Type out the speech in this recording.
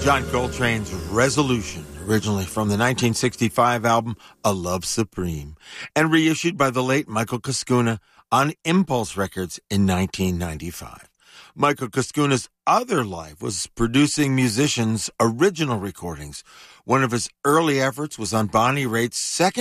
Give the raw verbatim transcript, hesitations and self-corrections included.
John Coltrane's Resolution, originally from the nineteen sixty-five album A Love Supreme, and reissued by the late Michael Cascuna on Impulse Records in nineteen ninety-five. Michael Cascuna's other life was producing musicians' original recordings. One of his early efforts was on Bonnie Raitt's second